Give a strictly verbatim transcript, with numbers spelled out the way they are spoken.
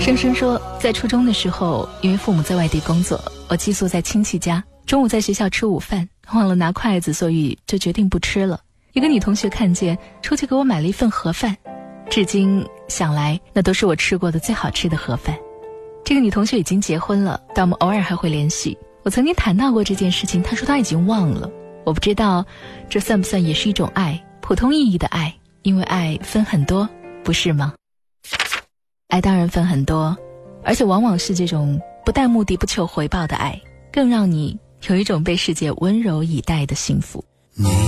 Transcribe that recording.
生生说，在初中的时候，因为父母在外地工作，我寄宿在亲戚家，中午在学校吃午饭，忘了拿筷子，所以就决定不吃了。一个女同学看见，出去给我买了一份盒饭，至今想来，那都是我吃过的最好吃的盒饭。这个女同学已经结婚了，但我们偶尔还会联系。我曾经谈到过这件事情，她说她已经忘了。我不知道这算不算也是一种爱，普通意义的爱，因为爱分很多，不是吗？爱当然分很多，而且往往是这种不带目的不求回报的爱，更让你有一种被世界温柔以待的幸福。